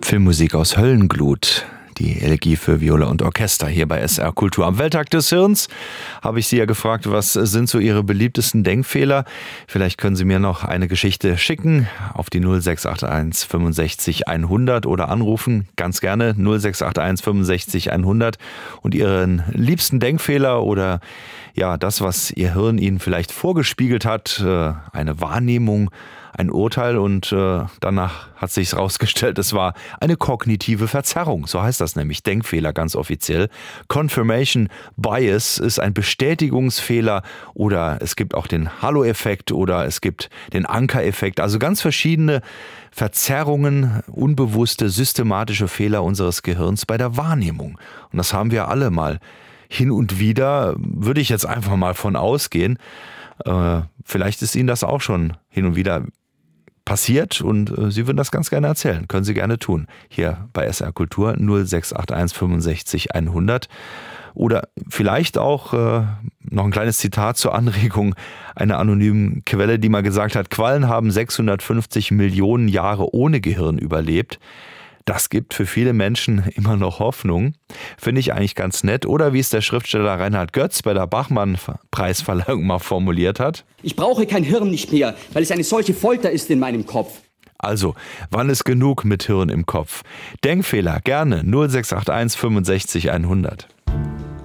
Filmmusik aus Höllenglut, die Elegie für Viola und Orchester hier bei SR Kultur. Am Welttag des Hirns habe ich Sie ja gefragt, was sind so Ihre beliebtesten Denkfehler? Vielleicht können Sie mir noch eine Geschichte schicken auf die 0681 65 100 oder anrufen, ganz gerne 0681 65 100 und Ihren liebsten Denkfehler oder ja, das, was Ihr Hirn Ihnen vielleicht vorgespiegelt hat, eine Wahrnehmung, ein Urteil und danach hat sich herausgestellt, es war eine kognitive Verzerrung. So heißt das nämlich, Denkfehler ganz offiziell. Confirmation Bias ist ein Bestätigungsfehler oder es gibt auch den Halo-Effekt oder es gibt den Anker-Effekt. Also ganz verschiedene Verzerrungen, unbewusste, systematische Fehler unseres Gehirns bei der Wahrnehmung. Und das haben wir alle mal hin und wieder, würde ich jetzt einfach mal von ausgehen. Vielleicht ist Ihnen das auch schon hin und wieder passiert und Sie würden das ganz gerne erzählen. Können Sie gerne tun. Hier bei SR Kultur 0681 65 100. Oder vielleicht auch noch ein kleines Zitat zur Anregung einer anonymen Quelle, die mal gesagt hat, Quallen haben 650 Millionen Jahre ohne Gehirn überlebt. Das gibt für viele Menschen immer noch Hoffnung. Finde ich eigentlich ganz nett. Oder wie es der Schriftsteller Reinhard Götz bei der Bachmann-Preisverleihung mal formuliert hat. Ich brauche kein Hirn nicht mehr, weil es eine solche Folter ist in meinem Kopf. Also, wann ist genug mit Hirn im Kopf? Denkfehler, gerne 0681 65 100.